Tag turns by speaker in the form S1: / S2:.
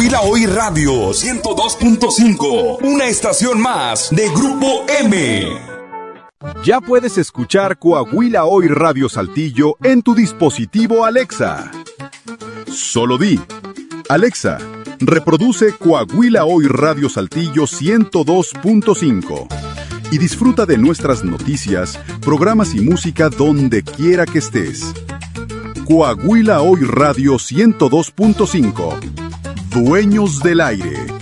S1: Coahuila Hoy Radio 102.5, una estación más de Grupo M.
S2: Ya puedes escuchar Coahuila Hoy Radio Saltillo en tu dispositivo Alexa. Solo di: Alexa, reproduce Coahuila Hoy Radio Saltillo 102.5 y disfruta de nuestras noticias, programas y música donde quiera que estés. Coahuila Hoy Radio 102.5. Dueños del aire.